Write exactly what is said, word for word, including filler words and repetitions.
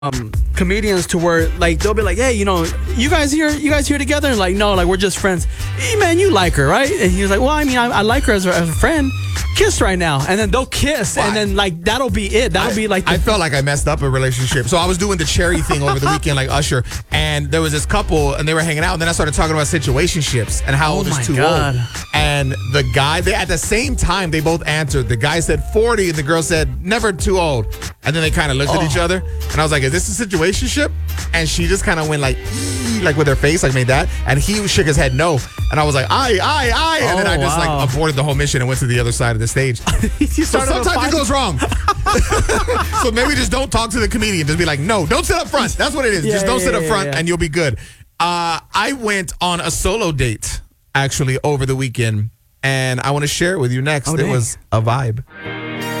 um comedians to where like they'll be like, hey, you know, you guys here, you guys here together? And like, no, like we're just friends. Hey man, you like her, right? And he was like, well, I mean, I, I like her as a, as a friend. Kiss right now, and then they'll kiss, Well, and then like that'll be it. That'll I, be like the I felt like I messed up a relationship. So I was doing the cherry thing over the weekend, like Usher, and there was this couple, and they were hanging out, and then I started talking about situationships and how Oh old my is too God. old. And the guy, they at the same time, they both answered. The guy said forty, and the girl said never too old. And then they kind of looked at each Oh. other, and I was like, is this a situationship? And she just kind of went like, "Ee," like with her face, like made that, and he shook his head no. And I was like, aye, aye, aye. And then Oh, I just wow. like aborted the whole mission and went to the other side of the stage. You So started a sometimes fight? it goes wrong. So maybe just don't talk to the comedian. Just be like, no, don't sit up front. That's what it is. Yeah, just don't yeah, sit up yeah, front yeah. and you'll be good. Uh, I went on a solo date actually over the weekend, and I want to share it with you next. Oh, it dang. was a vibe.